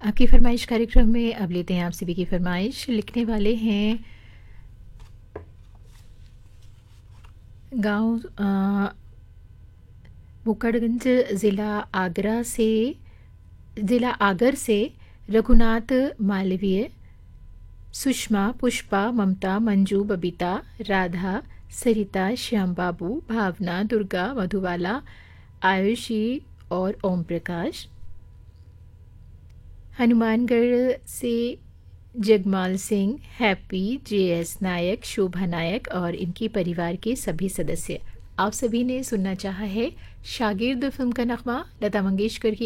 आपकी फरमाइश कार्यक्रम में अब लेते हैं आप सभी की फरमाइश। लिखने वाले हैं गांव मुकड़गंज ज़िला आगर से रघुनाथ मालवीय, सुषमा, पुष्पा, ममता, मंजू, बबीता, राधा, सरिता, श्याम बाबू, भावना, दुर्गा, मधुबाला, आयुषी और ओम प्रकाश। हनुमानगढ़ से जगमाल सिंह, हैप्पी, जेएस नायक, शोभा नायक और इनके परिवार के सभी सदस्य। आप सभी ने सुनना चाहा है शागिर्द फिल्म का नगमा लता मंगेशकर की